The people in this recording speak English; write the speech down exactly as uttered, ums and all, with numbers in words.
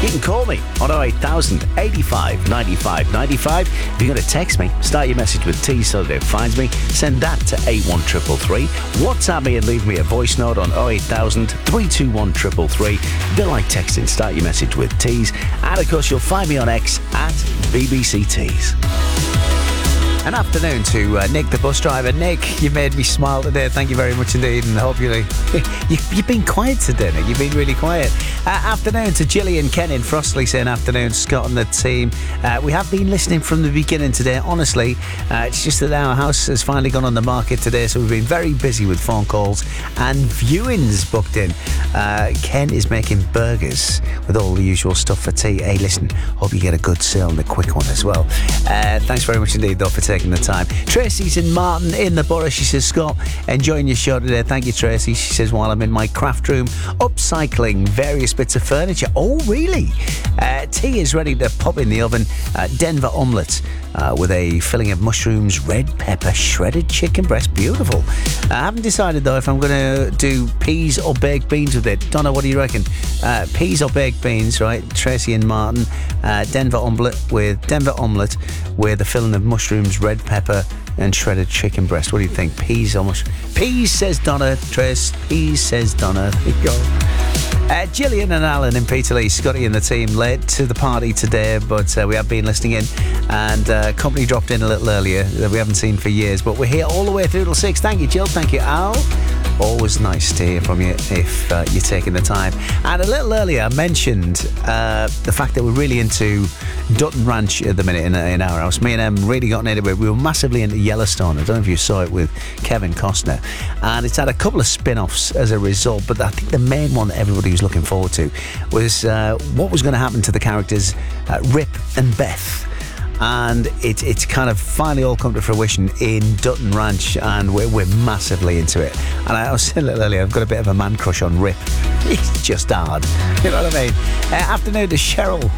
You can call me on oh eight thousand, eighty-five, ninety-five, ninety-five. If you're going to text me, start your message with T so that it finds me. Send that to eight one three three three. WhatsApp me and leave me a voice note on oh eight thousand, three two one three three three. Don't like texting, start your message with T's. And of course, you'll find me on X at B B C Tees. An afternoon to uh, Nick, the bus driver. Nick, you made me smile today. Thank you very much indeed. And hopefully, you, you've been quiet today, Nick. You've been really quiet. Uh, afternoon to Gillian, Ken in Frostley saying afternoon. Scott and the team. Uh, we have been listening from the beginning today. Honestly, uh, it's just that our house has finally gone on the market today, so we've been very busy with phone calls and viewings booked in. Uh, Ken is making burgers with all the usual stuff for tea. Hey, listen, hope you get a good sale and a quick one as well. Uh, thanks very much indeed, though, for taking the time. Tracy's in Martin in the borough. She says, Scott, enjoying your show today. Thank you, Tracy. She says, while I'm in my craft room upcycling various bits of furniture. Oh, really? Uh, tea is ready to pop in the oven. Uh, Denver omelette uh, with a filling of mushrooms, red pepper, shredded chicken breast. Beautiful. I haven't decided, though, if I'm going to do peas or baked beans with it. Donna, what do you reckon? Uh, peas or baked beans, right? Tracy and Martin. Uh, Denver omelette with Denver omelette with a filling of mushrooms, red pepper and shredded chicken breast. What do you think? Peas or mush? Peas, says Donna. Trace. Peas, says Donna. There you go. Uh, Gillian and Alan in Peterlee, Scotty and the team late to the party today, but uh, we have been listening in, and uh, company dropped in a little earlier that we haven't seen for years, but we're here all the way through till six. Thank you, Jill. Thank you, Al. Always nice to hear from you if uh, you're taking the time. And a little earlier I mentioned uh, the fact that we're really into Dutton Ranch at the minute in, in our house. Me and Em really got into it. We were massively into Yellowstone. I don't know if you saw it with Kevin Costner. And it's had a couple of spin-offs as a result, but I think the main one that everybody was looking forward to was uh, what was going to happen to the characters uh, Rip and Beth. And it, it's kind of finally all come to fruition in Dutton Ranch, and we're, we're massively into it. And I was saying a little earlier, I've got a bit of a man crush on Rip. He's just hard. You know what I mean? Uh, afternoon to Cheryl